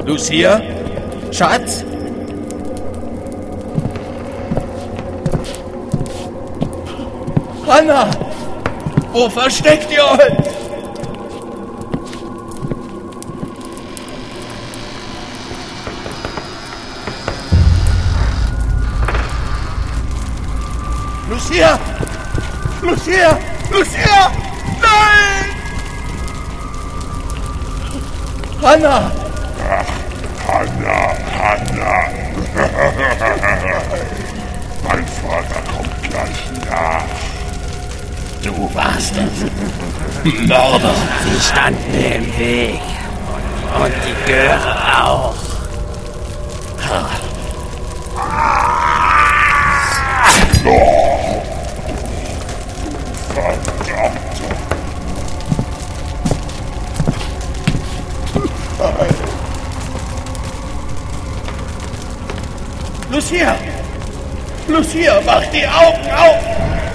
Lucia? Schatz? Hannah! Wo versteckt ihr euch? Lucia! Lucia! Lucia! Nein! Hannah! Hannah! Mein Vater kommt gleich nach. Du warst es. Mörder! Sie standen mir im Weg. Und die Göre auch. Lucia! Lucia, mach die Augen auf!